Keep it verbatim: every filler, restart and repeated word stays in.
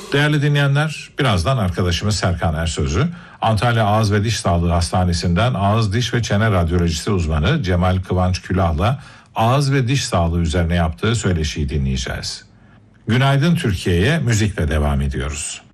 Değerli dinleyenler, birazdan arkadaşımız Serkan Ersöz'ü Antalya Ağız ve Diş Sağlığı Hastanesi'nden ağız, diş ve çene radyolojisi uzmanı Cemal Kıvanç Külah'la ağız ve diş sağlığı üzerine yaptığı söyleşiyi dinleyeceğiz. Günaydın Türkiye'ye müzikle devam ediyoruz.